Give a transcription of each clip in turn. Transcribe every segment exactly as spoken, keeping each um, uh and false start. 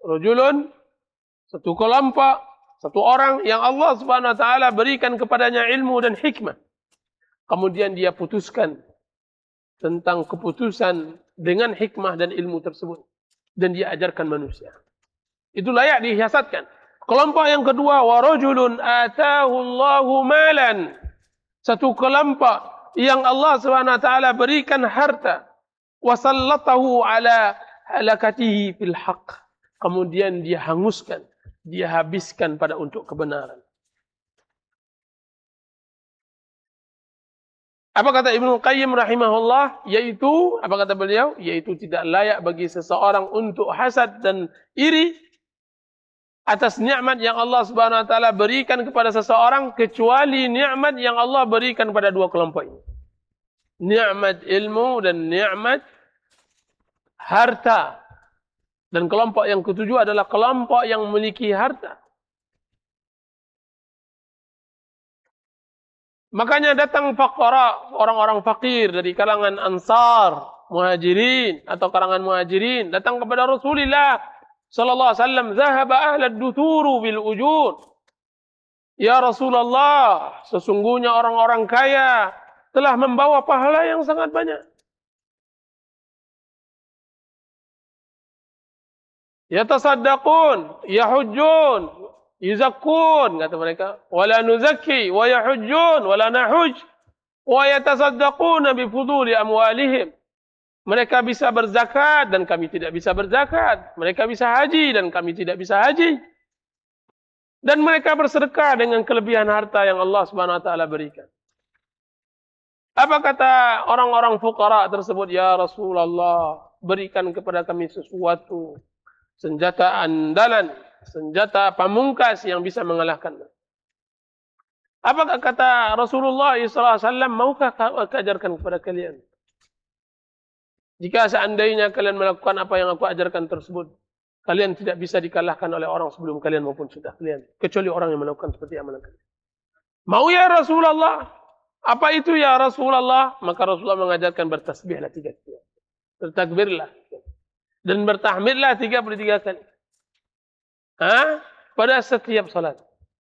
Rajulun, satu kelompok, satu orang yang Allah Subhanahu wa taala berikan kepadanya ilmu dan hikmah. Kemudian dia putuskan tentang keputusan dengan hikmah dan ilmu tersebut. Dan dia ajarkan manusia. Itu layak dihiasatkan. Kelompok yang kedua, wa rajulun atahu Allahu malan. Satu kelompok yang Allah Subhanahu wa taala berikan harta, wa sallatahu ala halakatihi fil haqq. Kemudian dia hanguskan, dia habiskan pada untuk kebenaran. Apa kata Ibnu Qayyim rahimahullah? Yaitu, apa kata beliau? Yaitu tidak layak bagi seseorang untuk hasad dan iri atas nikmat yang Allah Subhanahu wa taala berikan kepada seseorang, kecuali nikmat yang Allah berikan pada dua kelompok ini. Nikmat ilmu dan nikmat harta. Dan kelompok yang ketujuh adalah kelompok yang memiliki harta. Makanya datang faqara, orang-orang fakir dari kalangan Ansar, Muhajirin atau kalangan Muhajirin datang kepada Rasulullah sallallahu alaihi wasallam, "Zahaba ahlad duthuru bil ujur." Ya Rasulullah, sesungguhnya orang-orang kaya telah membawa pahala yang sangat banyak. Yatasaddaqun, yahujjun, yuzakkun, kata mereka. Wala nuzakki, wa yahujjun, wala nahuj, wa yatasaddaquna bifuduli amwalihim. Mereka bisa berzakat dan kami tidak bisa berzakat. Mereka bisa haji dan kami tidak bisa haji. Dan mereka bersedekah dengan kelebihan harta yang Allah Subhanahu wa taala berikan. Apa kata orang-orang fuqara tersebut? Ya Rasulullah, berikan kepada kami sesuatu, senjata andalan, senjata pamungkas yang bisa mengalahkan. Apakah kata Rasulullah shallallahu alaihi wasallam, maukah aku ajarkan kepada kalian? Jika seandainya kalian melakukan apa yang aku ajarkan tersebut, kalian tidak bisa dikalahkan oleh orang sebelum kalian maupun sudah kalian, kecuali orang yang melakukan seperti amalan kalian. Mau ya Rasulullah? Apa itu ya Rasulullah? Maka Rasulullah mengajarkan bertasbihlah tiga kali, bertakbirlah, dan bertahmidlah tiga puluh tiga kali. Hah? Pada setiap salat.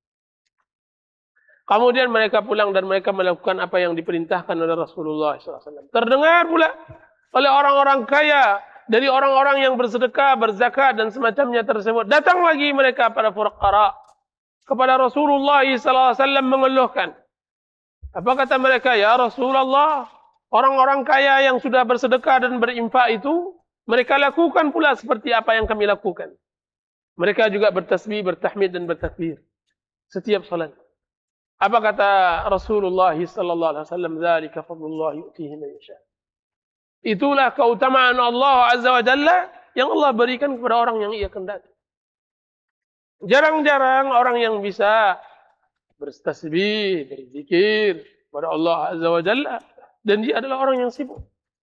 Kemudian mereka pulang dan mereka melakukan apa yang diperintahkan oleh Rasulullah shallallahu alaihi wasallam. Terdengar pula oleh orang-orang kaya dari orang-orang yang bersedekah, berzakat dan semacamnya tersebut. Datang lagi mereka pada fuqara kepada Rasulullah shallallahu alaihi wasallam mengeluhkan. Apa kata mereka? Ya Rasulullah, orang-orang kaya yang sudah bersedekah dan berinfak itu, mereka lakukan pula seperti apa yang kami lakukan. Mereka juga bertasbih, bertahmid dan bertakbir setiap salat. Apa kata Rasulullah sallallahu alaihi wasallam? Dzalika fadlullah yu'tihi man yasha. Itulah keutamaan Allah Azza wa Jalla yang Allah berikan kepada orang yang Ia kehendaki. Jarang-jarang orang yang bisa bertasbih, berzikir kepada Allah Azza wa Jalla, dan dia adalah orang yang sibuk.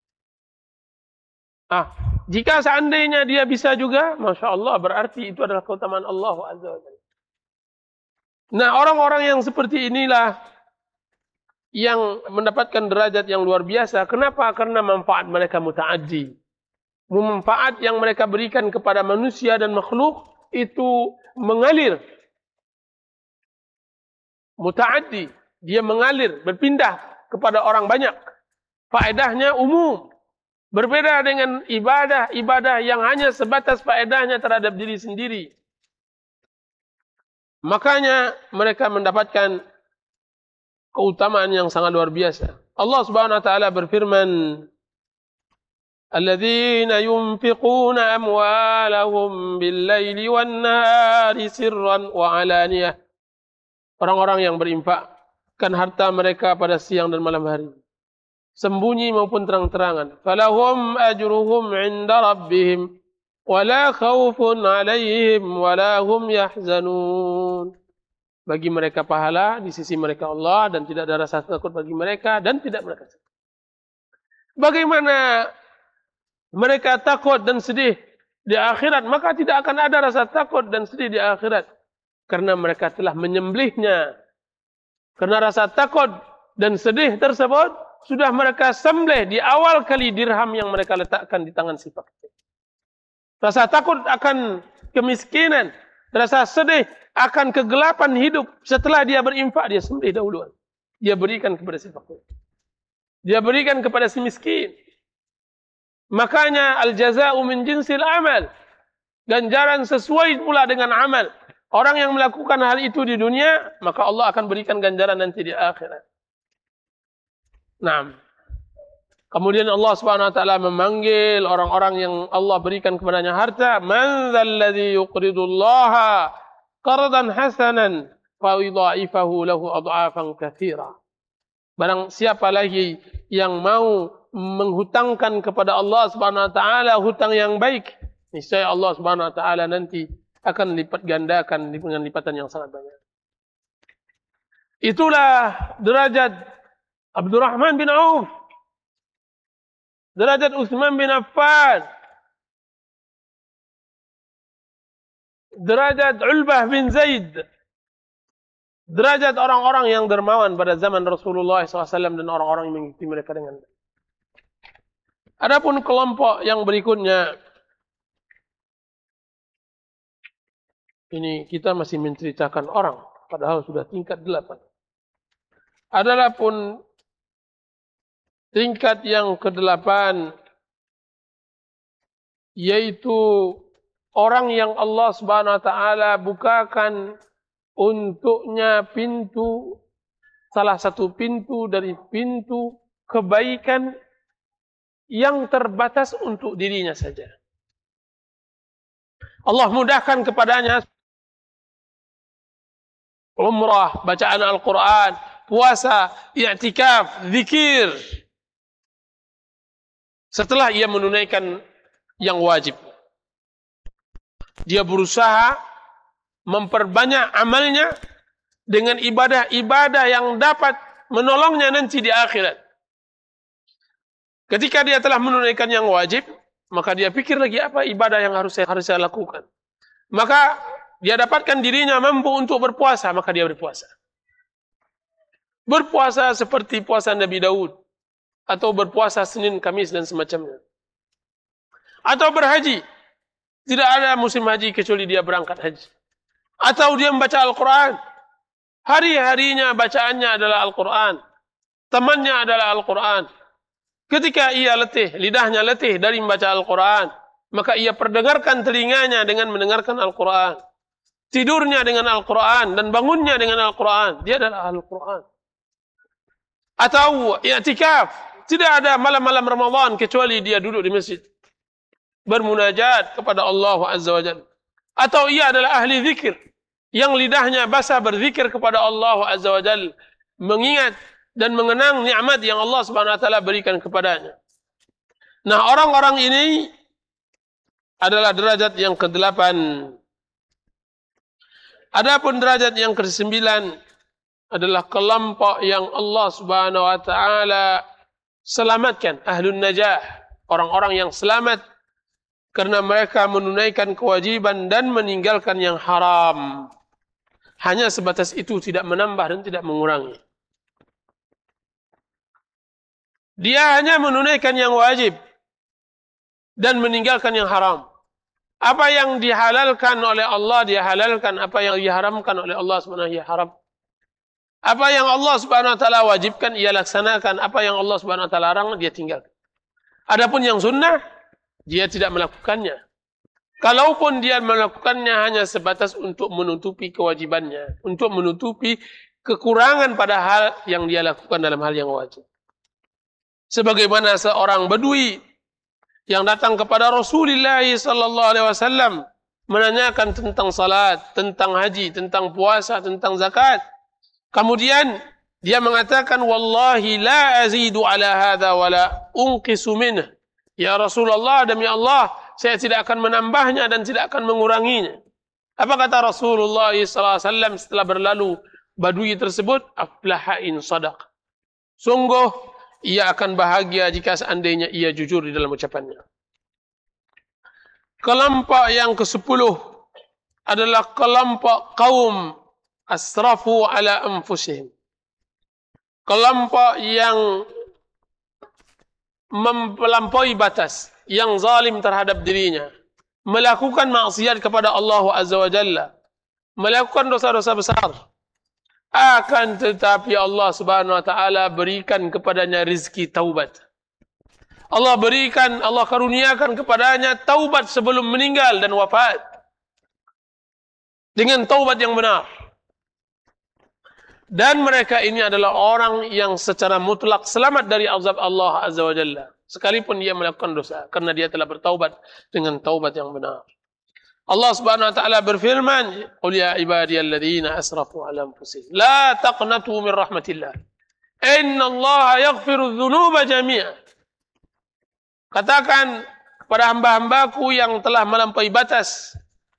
Ah, jika seandainya dia bisa juga, Masya Allah, berarti itu adalah keutamaan Allah Azza wa Jalla. Nah, orang-orang yang seperti inilah yang mendapatkan derajat yang luar biasa. Kenapa? Karena manfaat mereka muta'addi. Manfaat yang mereka berikan kepada manusia dan makhluk itu mengalir. Muta'addi. Dia mengalir, berpindah kepada orang banyak. Faedahnya umum. Berbeda dengan ibadah-ibadah yang hanya sebatas faedahnya terhadap diri sendiri. Makanya mereka mendapatkan keutamaan yang sangat luar biasa. Allah Subhanahu wa taala berfirman, "Alladzina yunfiquna amwalahum bil-laili wan-nahari sirran wa 'alaniyah." Orang-orang yang berinfakkan harta mereka pada siang dan malam hari, sembunyi maupun terang-terangan. Falahum ajruhum 'inda rabbihim wala khaufun 'alaihim wala hum yahzanun. Bagi mereka pahala di sisi mereka Allah, dan tidak ada rasa takut bagi mereka dan tidak mereka sedih. Bagaimana mereka takut dan sedih di akhirat, maka tidak akan ada rasa takut dan sedih di akhirat, karena mereka telah menyembelihnya. Karena rasa takut dan sedih tersebut sudah mereka sembelih di awal kali dirham yang mereka letakkan di tangan si fakir. Rasa takut akan kemiskinan, rasa sedih akan kegelapan hidup. Setelah dia berinfak, dia sembelih dahuluan. Dia berikan kepada si fakir. Dia berikan kepada si miskin. Makanya al-jaza'u min jinsil amal. Ganjaran sesuai pula dengan amal. Orang yang melakukan hal itu di dunia, maka Allah akan berikan ganjaran nanti di akhirat. Nah, kemudian Allah Subhanahu wa taala memanggil orang-orang yang Allah berikan kepadanya harta, man dzalladzi yuqridullaha qardan hasanan fa yudha'ifahu lahu adha'afan katsira. Barang siapa lagi yang mau menghutangkan kepada Allah Subhanahu wa taala hutang yang baik, niscaya Allah Subhanahu wa taala nanti akan lipat gandakan dengan lipatan yang sangat banyak. Itulah derajat Abdurrahman bin Auf, derajat Utsman bin Affan, derajat Ulbah bin Zaid, derajat orang-orang yang dermawan pada zaman Rasulullah shallallahu alaihi wasallam dan orang-orang yang mengikuti mereka dengan. Adapun kelompok yang berikutnya, ini kita masih menceritakan orang, padahal sudah tingkat delapan. Adalah pun tingkat yang kedelapan, yaitu orang yang Allah Subhanahu wa taala bukakan untuknya pintu, salah satu pintu dari pintu kebaikan yang terbatas untuk dirinya saja. Allah mudahkan kepadanya umrah, bacaan Al-Quran, puasa, i'tikaf, zikir. Setelah ia menunaikan yang wajib, dia berusaha memperbanyak amalnya dengan ibadah-ibadah yang dapat menolongnya nanti di akhirat. Ketika dia telah menunaikan yang wajib, maka dia pikir lagi apa ibadah yang harus saya, harus saya lakukan. Maka dia dapatkan dirinya mampu untuk berpuasa, maka dia berpuasa. Berpuasa seperti puasa Nabi Daud, atau berpuasa Senin, Kamis dan semacamnya. Atau berhaji, tidak ada musim haji kecuali dia berangkat haji. Atau dia membaca Al-Quran, hari-harinya bacaannya adalah Al-Quran, temannya adalah Al-Quran. Ketika ia letih, lidahnya letih dari membaca Al-Quran, maka ia perdengarkan telinganya dengan mendengarkan Al-Quran. Tidurnya dengan Al-Quran dan bangunnya dengan Al-Quran. Dia adalah Al-Quran. Atau i'tikaf, tidak ada malam-malam Ramadan kecuali dia duduk di masjid bermunajat kepada Allah Azza wa Jalla. Atau ia adalah ahli zikir yang lidahnya basah berzikir kepada Allah Azza wa Jalla, mengingat dan mengenang nikmat yang Allah Subhanahu wa taala berikan kepadanya. Nah, orang-orang ini adalah derajat yang kedelapan. Adapun derajat yang kesembilan adalah kelompok yang Allah Subhanahu wa taala selamatkan, ahlun najah, orang-orang yang selamat karena mereka menunaikan kewajiban dan meninggalkan yang haram. Hanya sebatas itu, tidak menambah dan tidak mengurangi. Dia hanya menunaikan yang wajib dan meninggalkan yang haram. Apa yang dihalalkan oleh Allah dia halalkan, apa yang diharamkan oleh Allah Subhanahu wa taala haram. Apa yang Allah Subhanahu wa taala wajibkan ia laksanakan, apa yang Allah Subhanahu wa taala larang dia tinggalkan. Adapun yang sunnah dia tidak melakukannya. Kalaupun dia melakukannya hanya sebatas untuk menutupi kewajibannya, untuk menutupi kekurangan pada hal yang dia lakukan dalam hal yang wajib. Sebagaimana seorang Badui yang datang kepada Rasulullah sallallahu alaihi wasallam menanyakan tentang salat, tentang haji, tentang puasa, tentang zakat. Kemudian dia mengatakan, wallahi la azidu ala hadha wa la unqisu minhu. Ya Rasulullah, demi Allah, saya tidak akan menambahnya dan tidak akan menguranginya. Apa kata Rasulullah sallallahu alaihi wasallam setelah berlalu Badui tersebut? Aflaha in sadaq. Sungguh ia akan bahagia jika seandainya ia jujur di dalam ucapannya. Kelompok yang kesepuluh adalah kelompok kaum asrafu ala anfusihim. Kelompok yang melampaui batas, yang zalim terhadap dirinya. melakukan maksiat kepada Allah Azza wa Jalla, melakukan dosa-dosa besar, akan tetapi Allah Subhanahu wa taala berikan kepadanya rizki taubat. Allah berikan, Allah karuniakan kepadanya taubat sebelum meninggal dan wafat. Dengan taubat yang benar. Dan mereka ini adalah orang yang secara mutlak selamat dari azab Allah Azza wa Jalla. Sekalipun dia melakukan dosa. Karena dia telah bertaubat dengan taubat yang benar. Allah Subhanahu wa taala berfirman, "Qul ya ibadiyalladzina asrafu 'ala anfusihim, la taqnatu min rahmatillah. Innallaha yaghfiru dzunuba jami'a." Katakan kepada hamba-hambaku yang telah melampaui batas,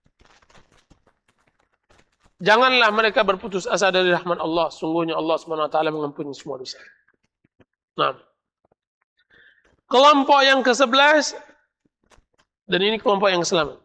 janganlah mereka berputus asa dari rahmat Allah. Sungguhnya Allah Subhanahu wa taala mengampuni semua dosa. Nah, kelompok yang kesebelas, dan ini kelompok yang selamat.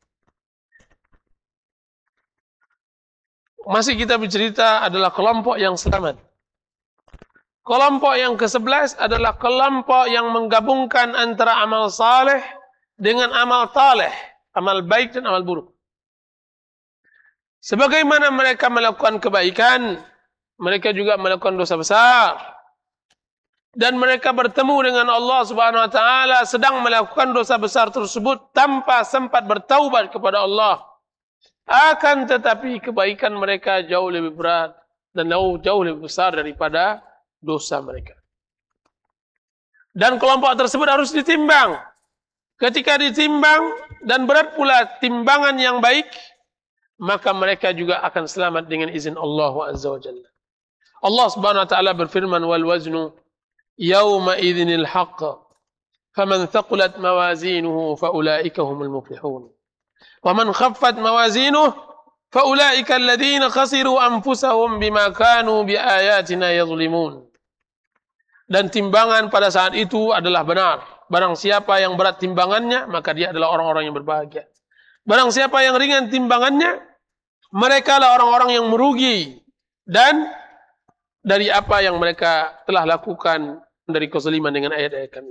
Masih kita bercerita adalah kelompok yang selamat. Kelompok yang kesebelas adalah kelompok yang menggabungkan antara amal saleh dengan amal taleh, amal baik dan amal buruk. Sebagaimana mereka melakukan kebaikan, mereka juga melakukan dosa besar. Dan mereka bertemu dengan Allah Subhanahu wa taala sedang melakukan dosa besar tersebut tanpa sempat bertaubat kepada Allah. Akan tetapi kebaikan mereka jauh lebih berat dan jauh, jauh lebih besar daripada dosa mereka. Dan kelompok tersebut harus ditimbang. Ketika ditimbang dan berat pula timbangan yang baik, maka mereka juga akan selamat dengan izin Allah Azza wa Jalla. Allah Subhanahu wa taala berfirman, "Wal waznu yawma idzinil haqq. Faman thaqulat mawazinuhu faulaika humul muflihun. Wa man khaffat mawazinuhu faulaika alladhina khasiru anfusahum bima kanu biayatina yadhlimun." Dan timbangan pada saat itu adalah benar. Barang siapa yang berat timbangannya, maka dia adalah orang-orang yang berbahagia. Barang siapa yang ringan timbangannya, mereka lah orang-orang yang merugi. Dan dari apa yang mereka telah lakukan dari kezaliman dengan ayat-ayat kami.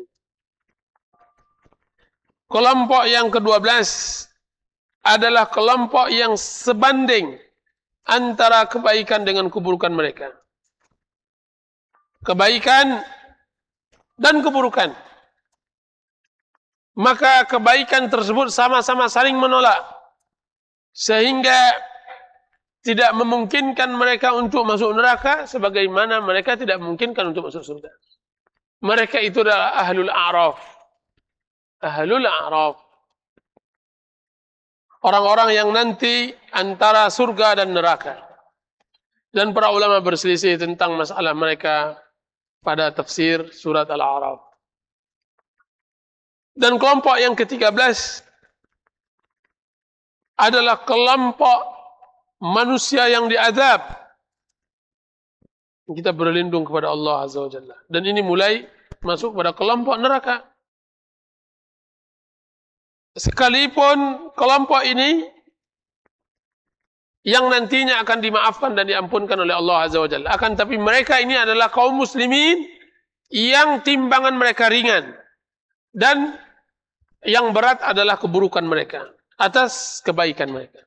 Kelompok yang kedua belas adalah kelompok yang sebanding antara kebaikan dengan keburukan mereka. Kebaikan dan keburukan. Maka kebaikan tersebut sama-sama saling menolak. Sehingga tidak memungkinkan mereka untuk masuk neraka, sebagaimana mereka tidak memungkinkan untuk masuk surga. Mereka itu adalah ahlul a'raf. Ahlul a'raf. Orang-orang yang nanti antara surga dan neraka. Dan para ulama berselisih tentang masalah mereka pada tafsir surat Al-A'raf. Dan kelompok yang ketiga belas adalah kelompok manusia yang diazab. Kita berlindung kepada Allah Azza wa Jalla. Dan ini mulai masuk pada kelompok neraka. Sekalipun kelompok ini yang nantinya akan dimaafkan dan diampunkan oleh Allah Azza wa Jalla. Akan tapi mereka ini adalah kaum muslimin yang timbangan mereka ringan. Dan yang berat adalah keburukan mereka atas kebaikan mereka.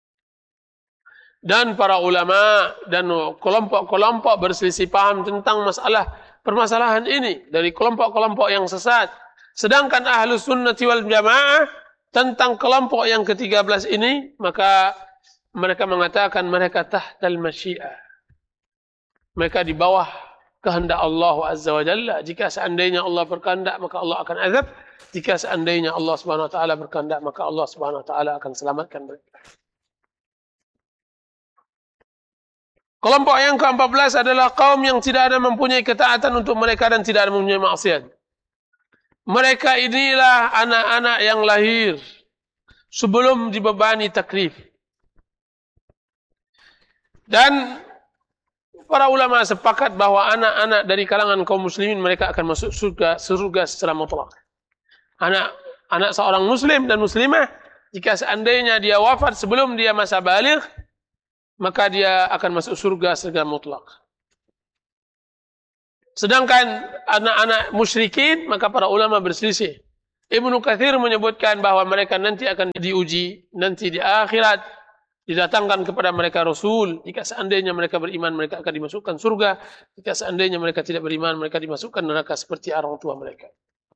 Dan para ulama dan kelompok-kelompok berselisih paham tentang masalah permasalahan ini dari kelompok-kelompok yang sesat. Sedangkan Ahlus Sunnati wal Jamaah tentang kelompok yang ketiga belas ini, maka mereka mengatakan mereka tahtal masyiah. Mereka di bawah kehendak Allah Azza wa Jalla. Jika seandainya Allah berkehendak, maka Allah akan azab. Jika seandainya Allah Subhanahu wa taala berkehendak, maka Allah Subhanahu wa taala akan selamatkan mereka. Kelompok yang keempat belas adalah kaum yang tidak ada mempunyai ketaatan untuk mereka dan tidak ada mempunyai maksiat. Mereka inilah anak-anak yang lahir sebelum dibebani taklif. Dan para ulama sepakat bahawa anak-anak dari kalangan kaum muslimin mereka akan masuk surga, surga secara mutlak. Anak anak seorang muslim dan muslimah, jika seandainya dia wafat sebelum dia masa baligh, maka dia akan masuk surga secara mutlak. Sedangkan anak-anak musyrikin, maka para ulama berselisih Ibnu Katsir menyebutkan bahawa mereka nanti akan diuji, nanti di akhirat didatangkan kepada mereka Rasul. Jika seandainya mereka beriman, mereka akan dimasukkan surga. Jika seandainya mereka tidak beriman, mereka dimasukkan neraka seperti orang tua mereka.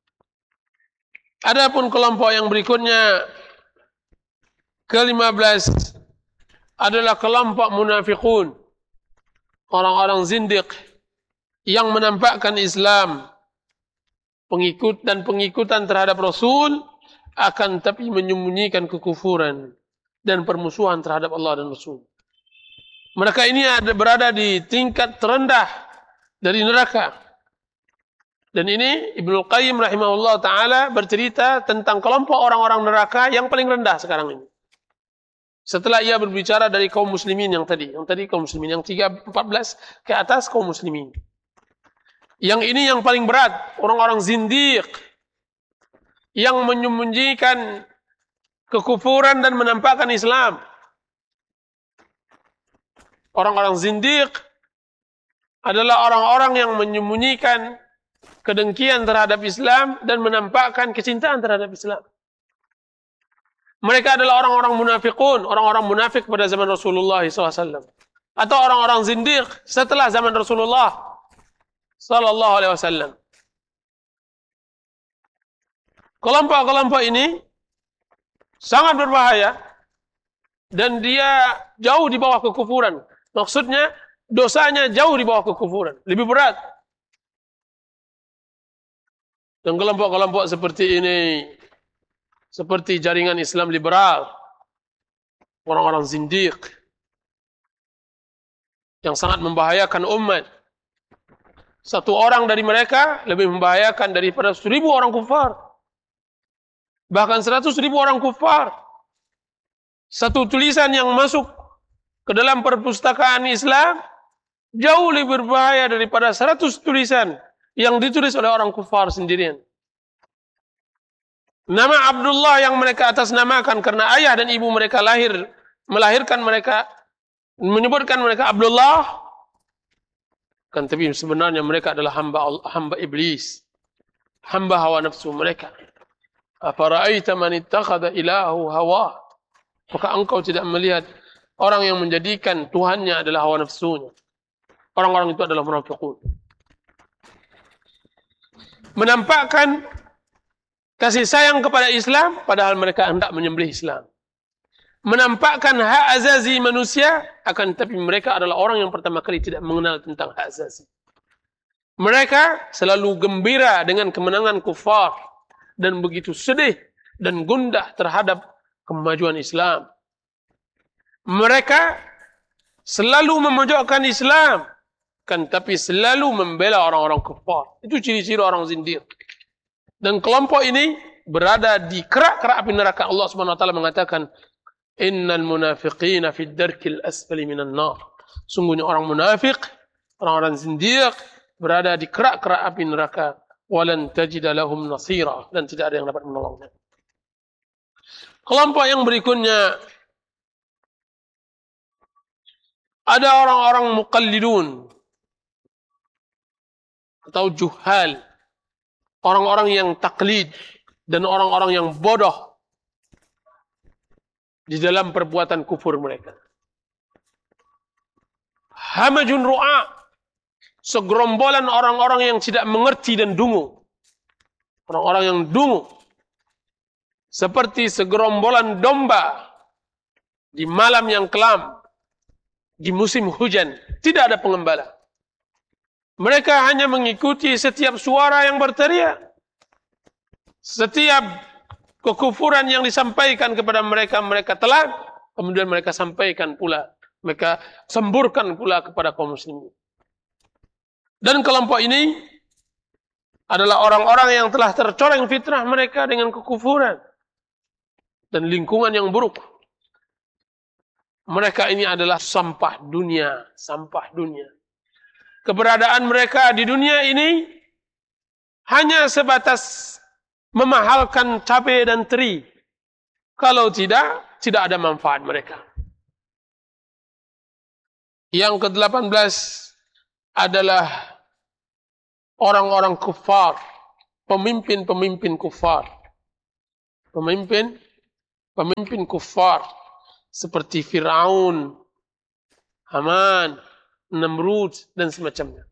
Adapun kelompok yang berikutnya, ke lima belas, adalah kelompok munafiqun, orang-orang zindiq yang menampakkan Islam, pengikut dan pengikutan terhadap Rasul, akan tapi menyembunyikan kekufuran dan permusuhan terhadap Allah dan Rasul. Mereka ini ada, berada di tingkat terendah dari neraka. Dan ini Ibnu Qayyim rahimahullah ta'ala bercerita tentang kelompok orang-orang neraka yang paling rendah sekarang ini. Setelah ia berbicara dari kaum muslimin yang tadi. Yang tadi kaum muslimin. Yang tiga empat belas ke atas kaum muslimin. Yang ini yang paling berat, orang-orang zindiq yang menyembunyikan kekufuran dan menampakkan Islam. Orang-orang zindiq adalah orang-orang yang menyembunyikan kedengkian terhadap Islam dan menampakkan kecintaan terhadap Islam. Mereka adalah orang-orang munafiqun, orang-orang munafik pada zaman Rasulullah shallallahu alaihi wasallam. Atau orang-orang zindiq setelah zaman Rasulullah sallallahu alaihi wasallam. Kelompok-kelompok ini sangat berbahaya dan dia jauh di bawah kekufuran. Maksudnya dosanya jauh di bawah kekufuran, lebih berat. Dan kelompok-kelompok seperti ini, seperti jaringan Islam liberal, orang-orang zindiq yang sangat membahayakan umat. Satu orang dari mereka lebih membahayakan daripada seribu orang kufar. Bahkan seratus ribu orang kufar. Satu tulisan yang masuk ke dalam perpustakaan Islam jauh lebih berbahaya daripada seratus tulisan yang ditulis oleh orang kufar sendirian. Nama Abdullah yang mereka atasnamakan karena ayah dan ibu mereka lahir, melahirkan mereka, menyebutkan mereka Abdullah, kan tapi sebenarnya mereka adalah hamba hamba iblis, hamba hawa nafsu mereka. Afara'aita man ittakhadha ilahu hawa? Maka engkau tidak melihat orang yang menjadikan Tuhannya adalah hawa nafsunya. Orang-orang itu adalah munafiqun. Menampakkan kasih sayang kepada Islam padahal mereka hendak menyembelih Islam. Menampakkan hak azazi manusia, akan tapi mereka adalah orang yang pertama kali tidak mengenal tentang hak azazi. Mereka selalu gembira dengan kemenangan kufar dan begitu sedih dan gundah terhadap kemajuan Islam. Mereka selalu memojokkan Islam, kan tapi selalu membela orang-orang kufar. Itu ciri-ciri orang zindiq. Dan kelompok ini berada di kerak-kerak api neraka. Allah Subhanahu wa taala mengatakan, innal munafiqina fid darkil asfali minan nar. Sungguhnya orang munafik, orang-orang zindiq berada di kerak-kerak api neraka. Walan tajida lahum nasira, dan tidak ada yang dapat menolongnya. Kelompok yang berikutnya ada orang-orang muqallidun atau juhal, orang-orang yang taklid dan orang-orang yang bodoh di dalam perbuatan kufur mereka. Hamajun ru'a, segerombolan orang-orang yang tidak mengerti dan dungu. Orang-orang yang dungu. Seperti segerombolan domba di malam yang kelam, di musim hujan. Tidak ada pengembala. Mereka hanya mengikuti setiap suara yang berteriak. Setiap kekufuran yang disampaikan kepada mereka, mereka telan. Kemudian mereka sampaikan pula. Mereka semburkan pula kepada kaum muslimin. Dan kelompok ini adalah orang-orang yang telah tercoreng fitrah mereka dengan kekufuran dan lingkungan yang buruk. Mereka ini adalah sampah dunia, sampah dunia. Keberadaan mereka di dunia ini hanya sebatas memahalkan cabai dan teri. Kalau tidak, tidak ada manfaat mereka. Yang kedelapan belas adalah orang-orang kufar, pemimpin-pemimpin kufar. pemimpin pemimpin kufar seperti Firaun, Haman, Namrud dan semacamnya.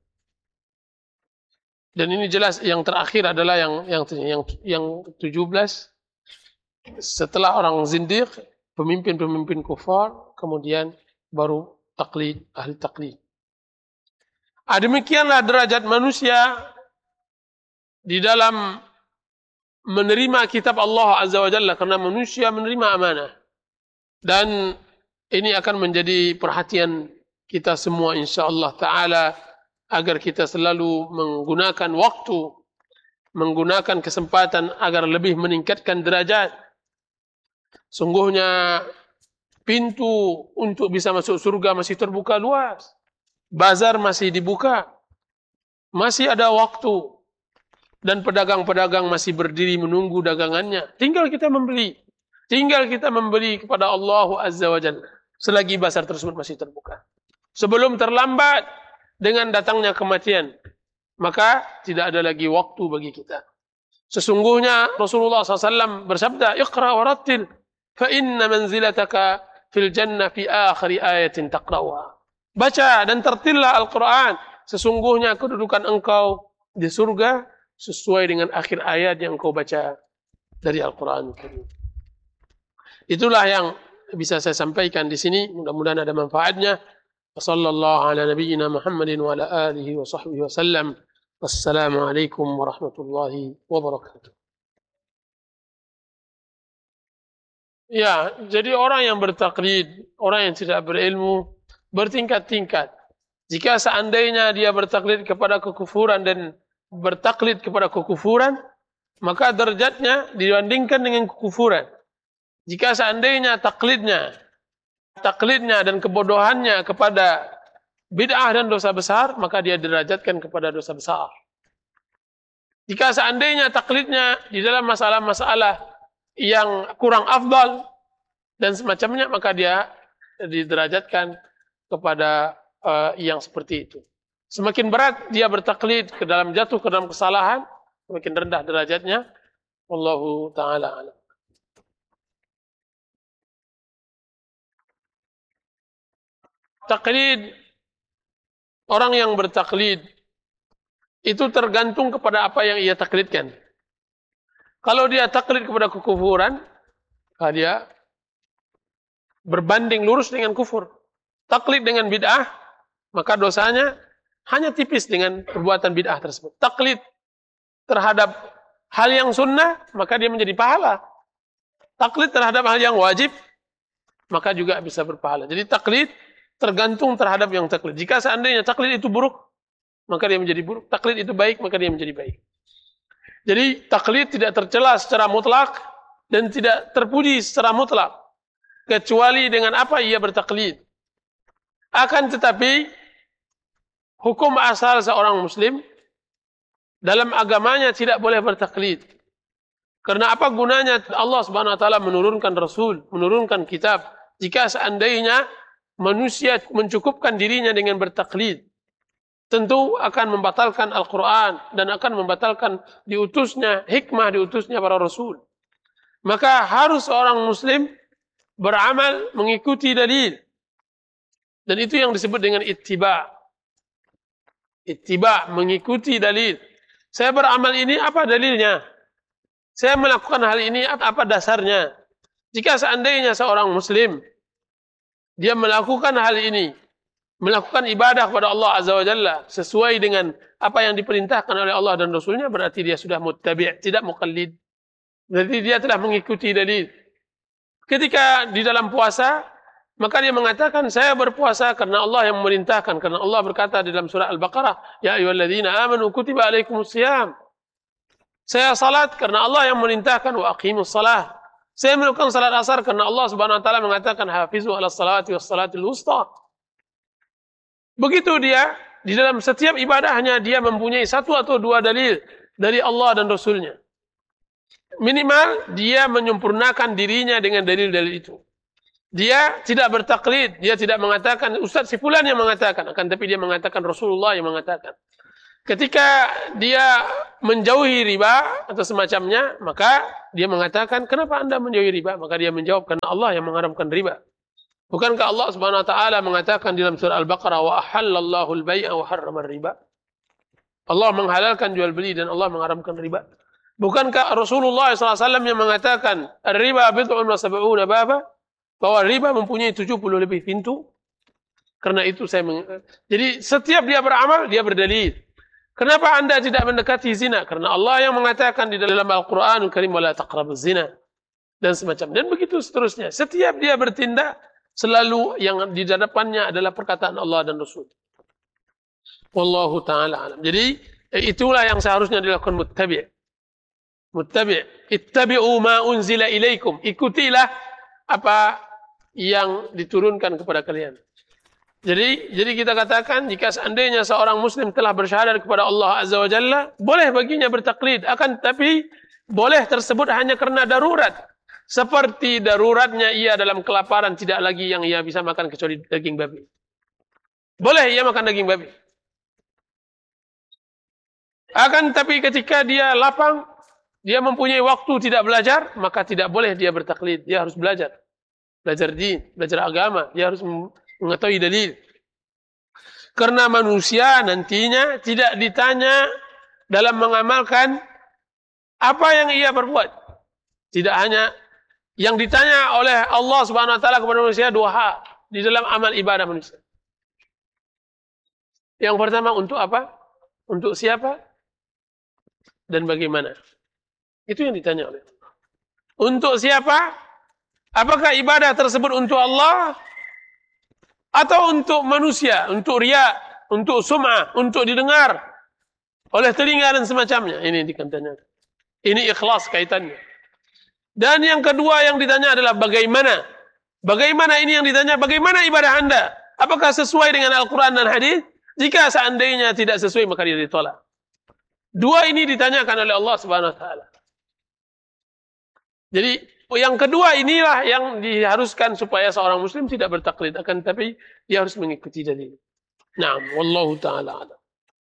Dan ini jelas yang terakhir adalah yang yang yang yang tujuh belas, setelah orang zindiq, pemimpin-pemimpin kufar, kemudian baru taklid, ahli taklid. Ah, demikianlah derajat manusia di dalam menerima kitab Allah Azza wa Jalla, karena manusia menerima amanah. Dan ini akan menjadi perhatian kita semua insyaallah ta'ala, agar kita selalu menggunakan waktu, menggunakan kesempatan agar lebih meningkatkan derajat. Sungguhnya pintu untuk bisa masuk surga masih terbuka luas. Bazar masih dibuka. Masih ada waktu. Dan pedagang-pedagang masih berdiri menunggu dagangannya. Tinggal kita membeli. Tinggal kita membeli kepada Allah Azza wa Jalla. Selagi bazar tersebut masih terbuka. Sebelum terlambat dengan datangnya kematian, maka tidak ada lagi waktu bagi kita. Sesungguhnya Rasulullah shallallahu alaihi wasallam bersabda, "Iqra wa rattil, fa inna manzilataka fil jannah fi akhir ayatin taqra'uha." Baca dan tertillah Al-Quran. Sesungguhnya kedudukan engkau di surga sesuai dengan akhir ayat yang engkau baca dari Al-Quran. Itulah yang bisa saya sampaikan di sini. Mudah-mudahan ada manfaatnya. Wassallallahu ala nabiyyina Muhammadin wa ala alihi wa sahbihi wa sallam. Wassalamualaikum warahmatullahi wabarakatuh. Ya, jadi orang yang bertaklid, orang yang tidak berilmu, bertingkat-tingkat. Jika seandainya dia bertaklid kepada kekufuran dan bertaklid kepada kekufuran, maka derajatnya dibandingkan dengan kekufuran. Jika seandainya taklidnya, taklidnya dan kebodohannya kepada bid'ah dan dosa besar, maka dia derajatkan kepada dosa besar. Jika seandainya taklidnya di dalam masalah-masalah yang kurang afdal dan semacamnya, maka dia diderajatkan kepada uh, yang seperti itu. Semakin berat dia bertaklid ke dalam jatuh ke dalam kesalahan, semakin rendah derajatnya. Wallahu ta'ala alam. Taklid, orang yang bertaklid itu tergantung kepada apa yang ia taklidkan. Kalau dia taklid kepada kekufuran, dia berbanding lurus dengan kufur. Taklid dengan bid'ah, maka dosanya hanya tipis dengan perbuatan bid'ah tersebut. Taklid terhadap hal yang sunnah, maka dia menjadi pahala. Taklid terhadap hal yang wajib, maka juga bisa berpahala. Jadi taklid tergantung terhadap yang taklid. Jika seandainya taklid itu buruk, maka dia menjadi buruk. Taklid itu baik, maka dia menjadi baik. Jadi taklid tidak tercela secara mutlak dan tidak terpuji secara mutlak, kecuali dengan apa ia bertaklid. Akan tetapi hukum asal seorang muslim dalam agamanya tidak boleh bertaklid. Karena apa gunanya Allah Subhanahu wa taala menurunkan rasul, menurunkan kitab, jika seandainya manusia mencukupkan dirinya dengan bertaklid? Tentu akan membatalkan Al-Quran dan akan membatalkan diutusnya, hikmah diutusnya para rasul. Maka harus seorang muslim beramal mengikuti dalil. Dan itu yang disebut dengan ittiba. Ittiba, mengikuti dalil. Saya beramal ini, apa dalilnya? Saya melakukan hal ini, apa dasarnya? Jika seandainya seorang muslim, dia melakukan hal ini, melakukan ibadah kepada Allah Azza wa Jalla sesuai dengan apa yang diperintahkan oleh Allah dan Rasulnya, berarti dia sudah muttabi', tidak muqallid. Berarti dia telah mengikuti dalil. Ketika di dalam puasa, maka dia mengatakan, saya berpuasa karena Allah yang memerintahkan. Karena Allah berkata di dalam surah Al-Baqarah, Ya ayyuhalladzina amanu kutiba alaikumusiyam. Saya salat karena Allah yang memerintahkan, wa aqimus salah. Saya melakukan salat asar karena Allah Subhanahu wa taala mengatakan, hafizu ala salawati was salatil wusta. Begitu dia, di dalam setiap ibadahnya, dia mempunyai satu atau dua dalil dari Allah dan Rasulnya. Minimal, dia menyempurnakan dirinya dengan dalil-dalil itu. Dia tidak bertaklid, dia tidak mengatakan, Ustaz si fulan yang mengatakan, akan tapi dia mengatakan Rasulullah yang mengatakan. Ketika dia menjauhi riba atau semacamnya, maka dia mengatakan, kenapa Anda menjauhi riba? Maka dia menjawab, karena Allah yang mengharamkan riba. Bukankah Allah Subhanahu wa taala mengatakan dalam surah Al-Baqarah, wa ahallallahu al-bai'a wa harrama riba? Allah menghalalkan jual beli dan Allah mengharamkan riba. Bukankah Rasulullah shallallahu alaihi wasallam yang mengatakan riba bid'un wa sab'una baba, bahwa riba mempunyai tujuh puluh lebih pintu? Karena itu saya meng... Jadi setiap dia beramal, dia berdalil. Kenapa Anda tidak mendekati zina? Karena Allah yang mengatakan di dalam Al-Qur'anul Karim, wala taqrabuz zina, dan semacam. Dan begitu seterusnya. Setiap dia bertindak, selalu yang di hadapannya adalah perkataan Allah dan Rasul. Wallahu ta'ala alam. Jadi itulah yang seharusnya dilakukan muttabi'. Muttabi'. Ittabi'u ma unzila ilaikum. Ikutilah apa yang diturunkan kepada kalian. Jadi jadi kita katakan, jika seandainya seorang muslim telah bersyahadat kepada Allah Azza wa Jalla, boleh baginya bertaklid. Akan tapi boleh tersebut hanya karena darurat. Seperti daruratnya ia dalam kelaparan, tidak lagi yang ia bisa makan kecuali daging babi. Boleh ia makan daging babi. Akan tapi ketika dia lapang, dia mempunyai waktu tidak belajar, maka tidak boleh dia bertaklid. Dia harus belajar. Belajar din, belajar agama. Dia harus mengetahui dalil. Karena manusia nantinya tidak ditanya dalam mengamalkan apa yang ia berbuat. Tidak hanya yang ditanya oleh Allah Subhanahu wa taala kepada manusia dua hal di dalam amal ibadah manusia. Yang pertama, untuk apa? Untuk siapa? Dan bagaimana? Itu yang ditanya oleh Allah. Untuk siapa? Apakah ibadah tersebut untuk Allah atau untuk manusia, untuk riya, untuk sum'ah, untuk didengar oleh telinga dan semacamnya? Ini dikatakan. Ini ikhlas kaitannya. Dan yang kedua yang ditanya adalah bagaimana? Bagaimana ini yang ditanya? Bagaimana ibadah Anda? Apakah sesuai dengan Al-Quran dan hadis? Jika seandainya tidak sesuai, maka dia ditolak. Dua ini ditanyakan oleh Allah Subhanahu wa taala. Jadi yang kedua inilah yang diharuskan supaya seorang muslim tidak bertaklid, akan tapi dia harus mengikuti dalil. Naam, wallahu taala alam.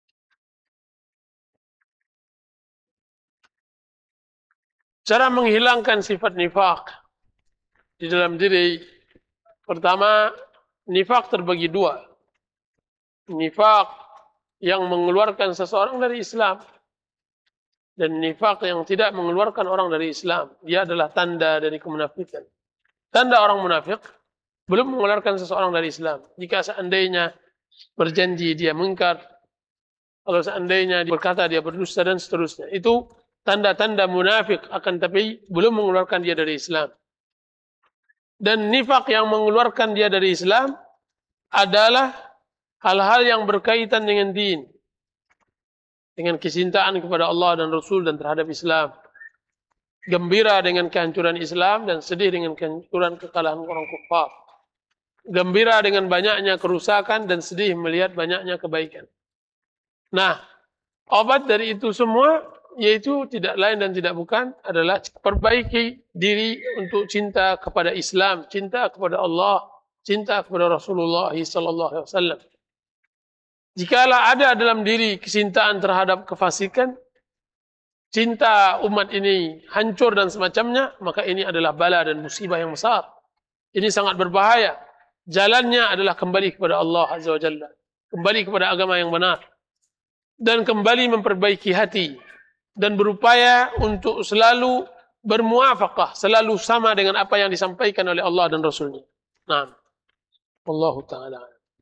Cara menghilangkan sifat nifaq di dalam diri. Pertama, nifaq terbagi dua. Nifaq yang mengeluarkan seseorang dari Islam, dan nifaq yang tidak mengeluarkan orang dari Islam. Dia adalah tanda dari kemunafikan. Tanda orang munafik belum mengeluarkan seseorang dari Islam. Jika seandainya berjanji dia mungkar, kalau seandainya dia berkata dia berdusta dan seterusnya, itu tanda-tanda munafik, akan tapi belum mengeluarkan dia dari Islam. Dan nifaq yang mengeluarkan dia dari Islam adalah hal-hal yang berkaitan dengan din, dengan kecintaan kepada Allah dan Rasul dan terhadap Islam. Gembira dengan kehancuran Islam dan sedih dengan kehancuran kekalahan orang kufar. Gembira dengan banyaknya kerusakan dan sedih melihat banyaknya kebaikan. Nah, obat dari itu semua yaitu tidak lain dan tidak bukan adalah perbaiki diri untuk cinta kepada Islam, cinta kepada Allah, cinta kepada Rasulullah sallallahu alaihi wasallam. Jikalau ada dalam diri kecintaan terhadap kefasikan, cinta umat ini hancur dan semacamnya, maka ini adalah bala dan musibah yang besar. Ini sangat berbahaya. Jalannya adalah kembali kepada Allah Azza wa Jalla, kembali kepada agama yang benar, dan kembali memperbaiki hati, dan berupaya untuk selalu bermuafaqah, selalu sama dengan apa yang disampaikan oleh Allah dan Rasulnya. Nah, Wallahu ta'ala.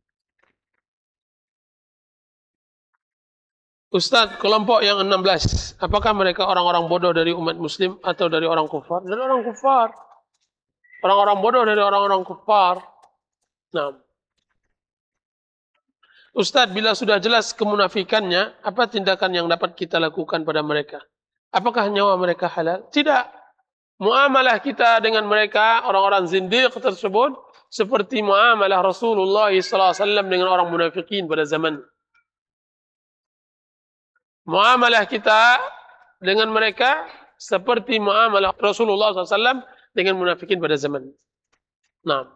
Ustaz, kelompok yang enam belas, apakah mereka orang-orang bodoh dari umat muslim atau dari orang kufar? Dari orang kufar. Orang-orang bodoh dari orang-orang kufar. Nah. Ustaz, bila sudah jelas kemunafikannya, apa tindakan yang dapat kita lakukan pada mereka? Apakah nyawa mereka halal? Tidak. Muamalah kita dengan mereka, orang-orang zindiq tersebut, seperti muamalah Rasulullah sallallahu alaihi wasallam dengan orang munafikin pada zaman. Muamalah kita dengan mereka seperti muamalah Rasulullah sallallahu alaihi wasallam dengan munafikin pada zaman. Nah.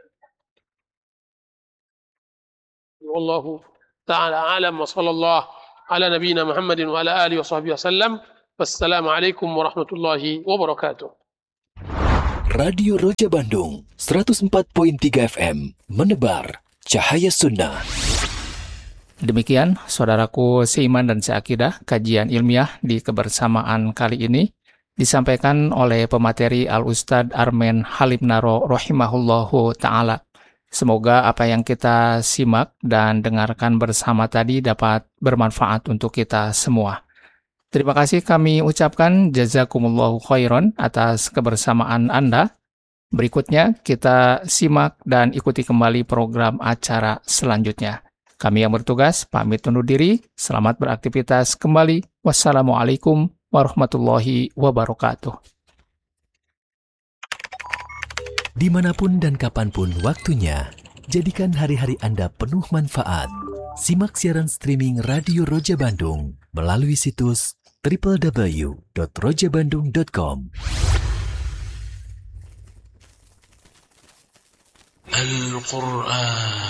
Wallahu ta'ala alam wa sallallahu ala nabiyyina Muhammadin wa ala alihi wa sahbihi wasallam. Wassalamualaikum warahmatullahi wabarakatuh. Radio Roja Bandung seratus empat koma tiga F M menebar cahaya sunnah. Demikian saudaraku seiman dan seakidah, kajian ilmiah di kebersamaan kali ini disampaikan oleh pemateri Al-Ustadz Armen Halim Naro rahimahullahu ta'ala. Semoga apa yang kita simak dan dengarkan bersama tadi dapat bermanfaat untuk kita semua. Terima kasih kami ucapkan jazakumullahu khairan atas kebersamaan Anda. Berikutnya kita simak dan ikuti kembali program acara selanjutnya. Kami yang bertugas pamit undur diri. Selamat beraktivitas kembali. Wassalamualaikum warahmatullahi wabarakatuh. Dimanapun dan kapanpun waktunya, jadikan hari-hari Anda penuh manfaat. Simak siaran streaming Radio Roja Bandung melalui situs w w w dot roja bandung dot com. Al-Quran